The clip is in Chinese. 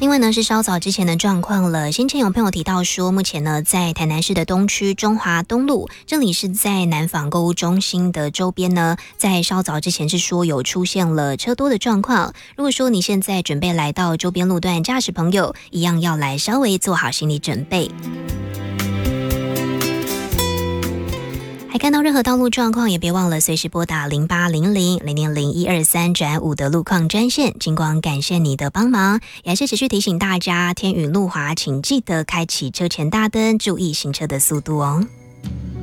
新闻呢是稍早之前的状况了。先前有朋友提到说，目前呢在台南市的东区中华东路，这里是在南纺购物中心的周边呢，在稍早之前是说有出现了车多的状况。如果说你现在准备来到周边路段，驾驶朋友一样要来稍微做好心理准备。还看到任何道路状况，也别忘了随时拨打0800-000-123转5的路况专线。尽管感谢你的帮忙，也是持续提醒大家，天雨路滑，请记得开启车前大灯，注意行车的速度哦。